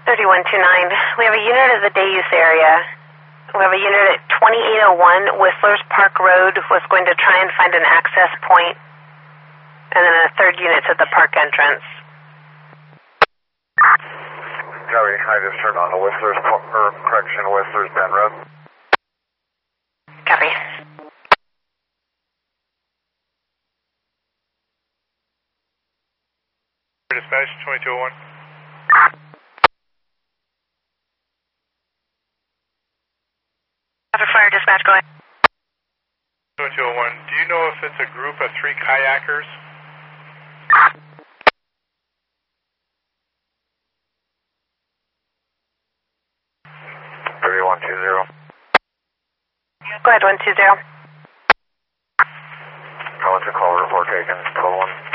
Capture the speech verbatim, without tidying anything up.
thirty-one twenty-nine. We have a unit at the day use area. We have a unit at twenty-eight oh one. Whistler's Park Road was going to try and find an access point. And then a third unit's at the park entrance. Copy. I just turned on the Whistler's, or correction, Whistler's Bend Road. Copy. Dispatch, twenty-two oh one. After fire dispatch, go ahead. twenty-two oh one. Do you know if it's a group of three kayakers? thirty-one two zero. Go ahead, one two zero. Calling to call report taken, total one.